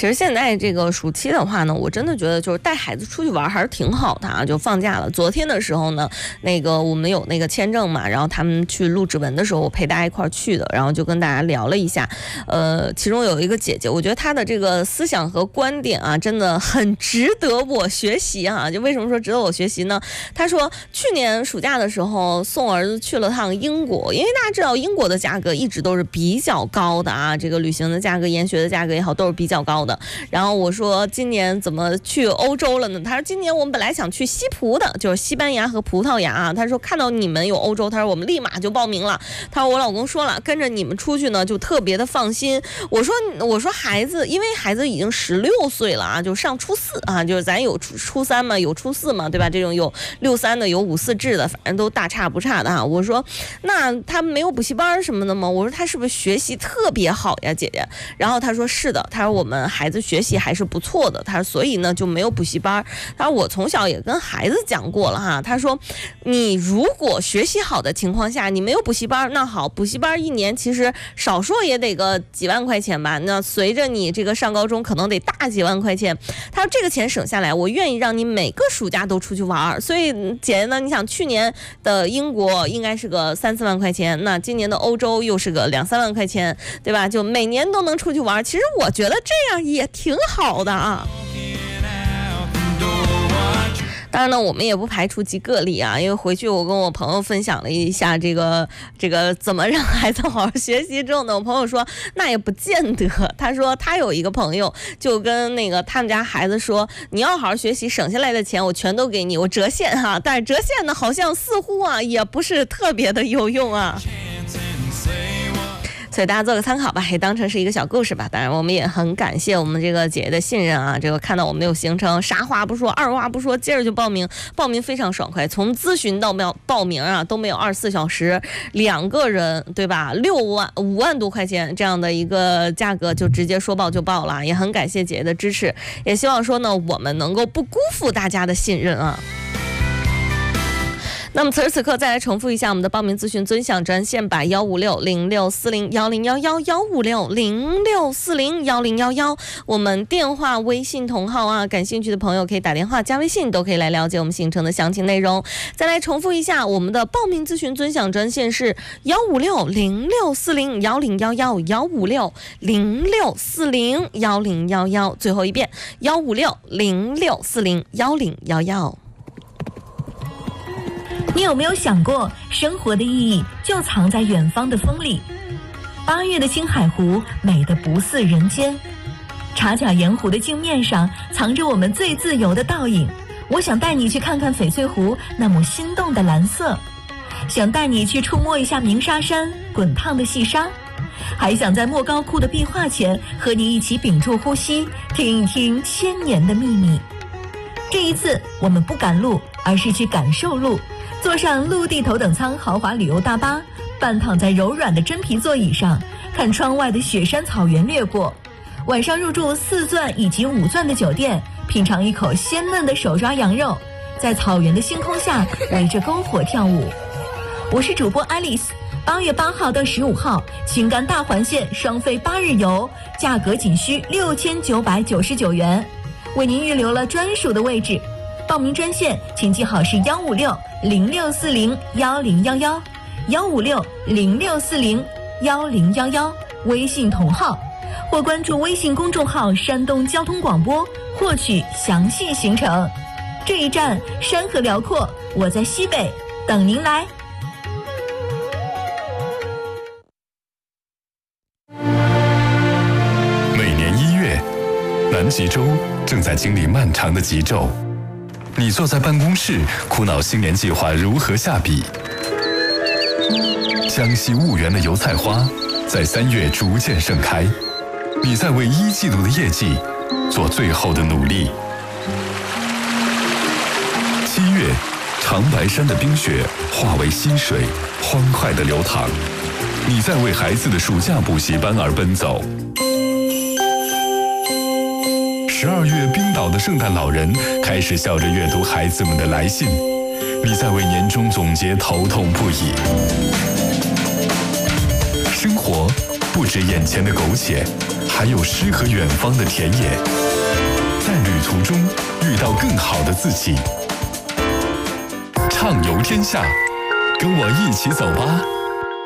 其实现在这个暑期的话呢，我真的觉得就是带孩子出去玩还是挺好的啊。就放假了，昨天的时候呢，那个我们有那个签证嘛，然后他们去录指纹的时候，我陪大家一块儿去的，然后就跟大家聊了一下。其中有一个姐姐，我觉得她的这个思想和观点啊，真的很值得我学习啊。就为什么说值得我学习呢？她说去年暑假的时候送儿子去了趟英国，因为大家知道英国的价格一直都是比较高的啊，这个旅行的价格、研学的价格也好，都是比较高的。然后我说今年怎么去欧洲了呢？她说今年我们本来想去西葡的，就是西班牙和葡萄牙啊。她说看到你们有欧洲，她说我们立马就报名了。她说我老公说了，跟着你们出去呢就特别的放心。我说孩子，因为孩子已经16岁了啊，就上初4啊，就是咱有初3嘛，有初4嘛，对吧？这种有6-3的，有5-4制的，反正都大差不差的啊。我说那他没有补习班什么的吗？我说他是不是学习特别好呀，姐姐？然后他说是的，他说我们孩子学习还是不错的，他说所以呢就没有补习班。他说我从小也跟孩子讲过了哈，他说你如果学习好的情况下，你没有补习班，那好，补习班一年其实少说也得个几万块钱吧，那随着你这个上高中可能得大几万块钱。他说这个钱省下来，我愿意让你每个暑假都出去玩。所以姐姐呢，你想去年的英国应该是个3-4万块钱，那今年的欧洲又是个2-3万块钱，对吧？就每年都能出去玩，其实我觉得这样也挺好的啊。当然呢，我们也不排除极个例啊，因为回去我跟我朋友分享了一下这个怎么让孩子好好学习之后呢，我朋友说那也不见得。他说他有一个朋友就跟那个他们家孩子说，你要好好学习，省下来的钱我全都给你，我折现哈。但是折现呢，好像似乎啊也不是特别的有用啊。所以大家做个参考吧，也当成是一个小故事吧。当然我们也很感谢我们这个姐姐的信任啊，这个看到我们有行程，啥话不说，二话不说，接着就报名非常爽快，从咨询到报名啊都没有24小时，2个人对吧，5万多块钱这样的一个价格就直接说报就报了，也很感谢姐姐的支持，也希望说呢我们能够不辜负大家的信任啊。那么此时此刻再来重复一下我们的报名咨询尊享专线吧，156-0640-1011，156-0640-1011，我们电话微信同号啊，感兴趣的朋友可以打电话加微信，都可以来了解我们行程的详情内容。再来重复一下我们的报名咨询尊享专线是156-0640-1011，156-0640-1011，最后一遍156-0640-1011。 你有没有想过，生活的意义就藏在远方的风里？8月的青海湖美得不似人间，茶甲盐湖的镜面上藏着我们最自由的倒影。我想带你去看看翡翠湖那抹心动的蓝色，想带你去触摸一下鸣沙山滚烫的细沙，还想在莫高窟的壁画前和你一起屏住呼吸，听一听千年的秘密。这一次我们不赶路，而是去感受路，坐上陆地头等舱豪华旅游大巴，半躺在柔软的真皮座椅上，看窗外的雪山草原掠过。晚上入住4钻以及5钻的酒店，品尝一口鲜嫩的手抓羊肉，在草原的星空下围着篝火跳舞。我是主播 Alice。8月8号到15号，青甘大环线双飞8日游，价格仅需6999元，为您预留了专属的位置。报名专线请记好是156-0640-1011，156-0640-1011，微信同号，或关注微信公众号山东交通广播获取详细行程。这一站山河辽阔，我在西北等您来。 每年1月，南极洲正在经历漫长的极昼，你坐在办公室苦恼新年计划如何下笔。江西婺源的油菜花在3月逐渐盛开，你在为1季度的业绩做最后的努力。7月，长白山的冰雪化为溪水，欢快地流淌，你在为孩子的暑假补习班而奔走。12月，冰岛的圣诞老人开始笑着阅读孩子们的来信，你在为年终总结头痛不已。生活不止眼前的苟且， 还有诗和远方的田野，在旅途中遇到更好的自己。畅游天下，跟我一起走吧。